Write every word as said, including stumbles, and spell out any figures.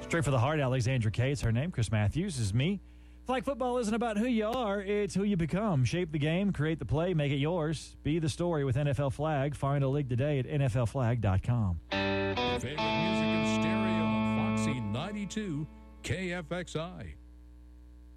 Straight for the heart, Alexandra Kate's her name. Chris Matthews is me. Flag football isn't about who you are, it's who you become. Shape the game, create the play, make it yours. Be the story with N F L Flag. Find a league today at N F L flag dot com. Your favorite music in stereo on Foxy ninety-two K F X I.